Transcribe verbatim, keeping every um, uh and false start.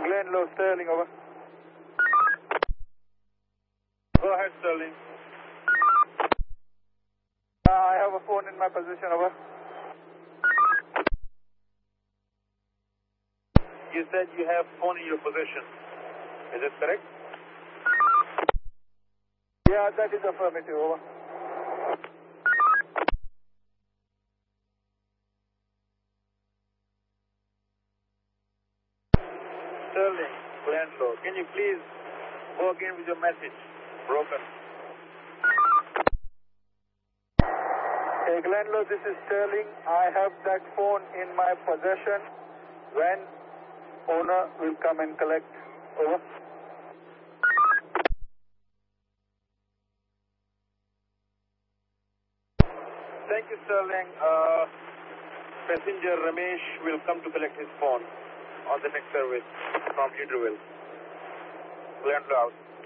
Glenlow, Sterling, over. Go ahead, Sterling. Uh, I have a phone in my possession, over. You said you have phone in your possession. Is it correct? Yeah, that is affirmative, over. Sterling, Glenlow, can you please go again with your message? Broken. Hey, Glenlow, this is Sterling. I have that phone in my possession. When owner will come and collect, over. Thank you, Sterling. Uh, passenger Ramesh will come to collect his phone on the next service from Leaderville. Glenlow out.